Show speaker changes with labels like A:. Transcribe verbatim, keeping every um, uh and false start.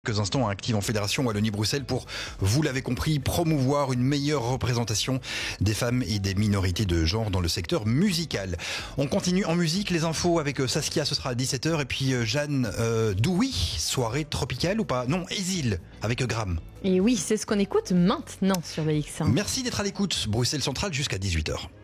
A: Quelques instants à Active en Fédération Wallonie-Bruxelles pour, vous l'avez compris, promouvoir une meilleure représentation des femmes et des minorités de genre dans le secteur musical. On continue en musique, les infos avec Saskia, ce sera à dix-sept heures, et puis Jeanne euh, Doui, soirée tropicale ou pas? Non, Exil avec Gram.
B: Et oui, c'est ce qu'on écoute maintenant sur B X.
A: Merci d'être à l'écoute, Bruxelles Centrale jusqu'à dix-huit heures.